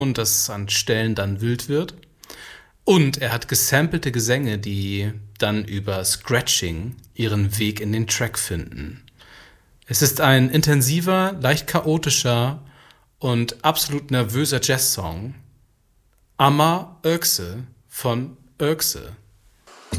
und das an Stellen dann wild wird. Und er hat gesampelte Gesänge, die dann über Scratching ihren Weg in den Track finden. Es ist ein intensiver, leicht chaotischer und absolut nervöser Jazzsong. Amma Ökse von Ökse.